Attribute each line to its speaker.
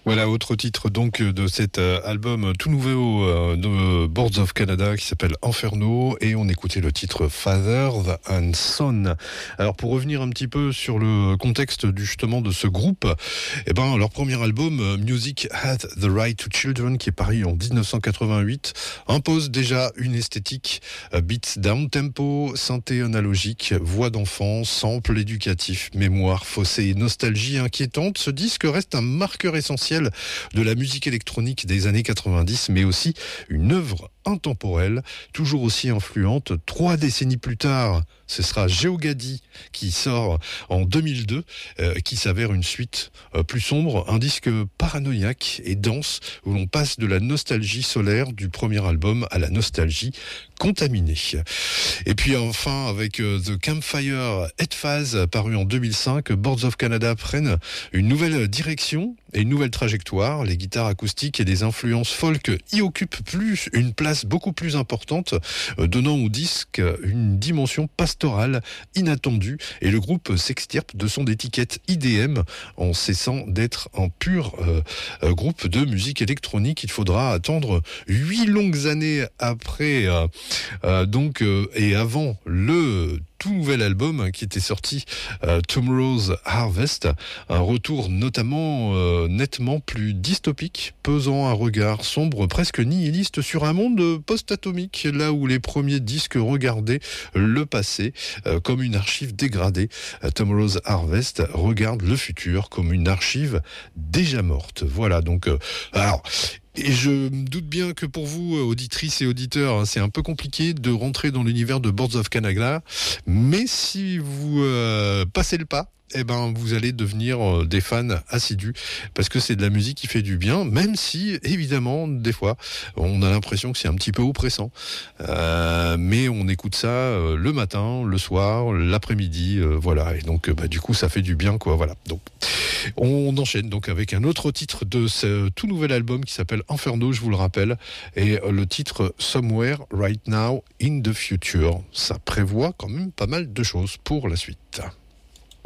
Speaker 1: Voilà, autre titre donc de cet album tout nouveau de Boards of Canada qui s'appelle Inferno, et on écoutait le titre Father and Son. Alors pour revenir un petit peu sur le contexte justement de ce groupe, eh ben leur premier album Music Had the Right to Children, qui est paru en 1988, impose déjà une esthétique beats down tempo, synthé analogique, voix d'enfant, sample éducatif, mémoire faussée et nostalgie inquiétante. Ce disque reste un marqueur essentiel de la musique électronique des années 90, mais aussi une œuvre intemporelle, toujours aussi influente. 3 décennies plus tard, ce sera Geogadi qui sort en 2002, qui s'avère une suite plus sombre, un disque paranoïaque et dense où l'on passe de la nostalgie solaire du premier album à la nostalgie contaminée. Et puis enfin, avec The Campfire Headphase paru en 2005, Boards of Canada prennent une nouvelle direction et une nouvelle trajectoire. Les guitares acoustiques et des influences folk y occupent une place beaucoup plus importante, donnant au disque une dimension pastorale inattendue, et le groupe s'extirpe de son étiquette IDM en cessant d'être un pur groupe de musique électronique. Il faudra attendre 8 longues années après et avant le tout nouvel album qui était sorti, Tomorrow's Harvest, un retour notamment nettement plus dystopique, pesant un regard sombre, presque nihiliste sur un monde post-atomique, là où les premiers disques regardaient le passé comme une archive dégradée. Tomorrow's Harvest regarde le futur comme une archive déjà morte. Voilà, donc alors. Et je me doute bien que pour vous, auditrices et auditeurs, c'est un peu compliqué de rentrer dans l'univers de Boards of Canada, mais si vous passez le pas, eh ben, vous allez devenir des fans assidus, parce que c'est de la musique qui fait du bien, même si, évidemment, des fois, on a l'impression que c'est un petit peu oppressant. Mais on écoute ça le matin, le soir, l'après-midi, voilà. Et donc, du coup, ça fait du bien, quoi. Voilà. Donc, on enchaîne donc avec un autre titre de ce tout nouvel album qui s'appelle Inferno, je vous le rappelle, et le titre Somewhere Right Now in the Future. Ça prévoit quand même pas mal de choses pour la suite.